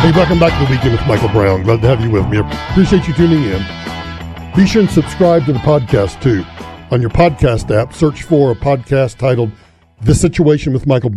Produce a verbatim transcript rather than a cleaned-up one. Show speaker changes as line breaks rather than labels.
Hey, welcome back to the Weekend with Michael Brown. Glad to have you with me. Appreciate you tuning in. Be sure and subscribe to the podcast, too. On your podcast app, search for a podcast titled The Situation with Michael Brown.